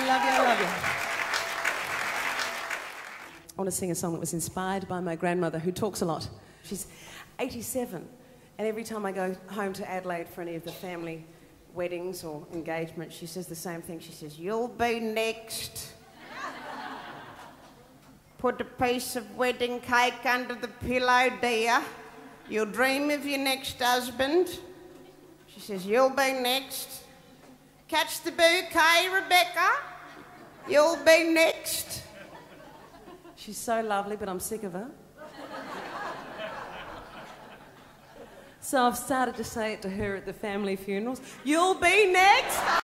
love you, I love you. I want to sing a song that was inspired by my grandmother, who talks a lot. She's 87, and every time I go home to Adelaide for any of the family weddings or engagements, she says the same thing. She says, "You'll be next. Put a piece of wedding cake under the pillow, dear. You'll dream of your next husband." She says, "You'll be next. Catch the bouquet, Rebecca. You'll be next." She's so lovely, but I'm sick of her. So I've started to say it to her at the family funerals. "You'll be next."